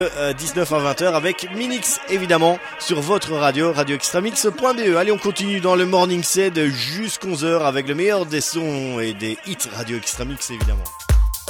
19 à 20h avec Minix évidemment sur votre radio, radioextramix.be. Allez, on continue dans le Morning Set jusqu'à 11h avec le meilleur des sons et des hits Radio Extramix évidemment.